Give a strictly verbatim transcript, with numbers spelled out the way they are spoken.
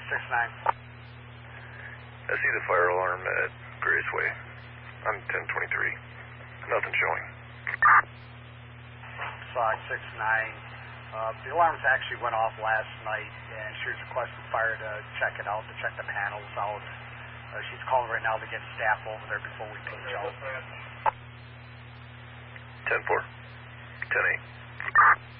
six nine. I see the fire alarm at Graceway. I'm ten twenty-three. Nothing showing. Fox six nine. Uh, the alarms actually went off last night, and she was requesting fire to check it out, to check the panels out. Uh, she's calling right now to get staff over there before we page out. ten four. ten eight.